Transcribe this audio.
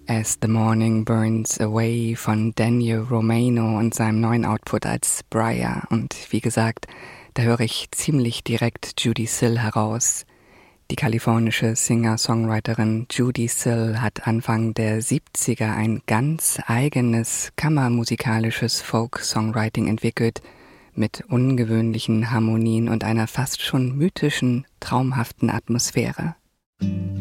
As the Morning Burns Away von Daniel Romano und seinem neuen Output als Briar. Und wie gesagt, da höre ich ziemlich direkt Judee Sill heraus. Die kalifornische Singer-Songwriterin Judee Sill hat Anfang der 70er ein ganz eigenes kammermusikalisches Folk-Songwriting entwickelt, mit ungewöhnlichen Harmonien und einer fast schon mythischen, traumhaften Atmosphäre.